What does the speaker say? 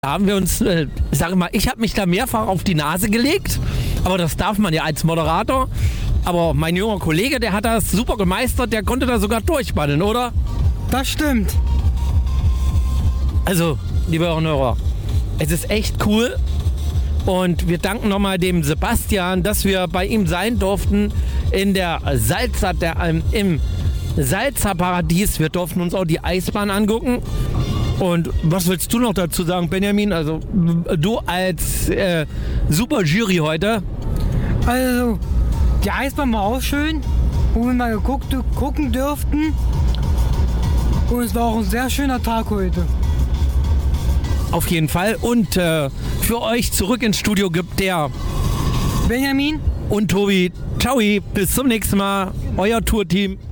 Da haben wir uns, sage mal, ich habe mich da mehrfach auf die Nase gelegt, aber das darf man ja als Moderator. Aber mein junger Kollege, der hat das super gemeistert, der konnte da sogar durchspannen, oder? Das stimmt. Also, liebe Hörerinnen und Hörer, es ist echt cool und wir danken nochmal dem Sebastian, dass wir bei ihm sein durften in der im Salzerparadies. Wir durften uns auch die Eisbahn angucken. Und was willst du noch dazu sagen, Benjamin? Also du als super Jury heute. Also, die Eisbahn war auch schön, wo wir mal gucken dürften. Und es war auch ein sehr schöner Tag heute. Auf jeden Fall. Und für euch zurück ins Studio gibt der Benjamin und Tobi. Ciao, bis zum nächsten Mal. Euer Tourteam.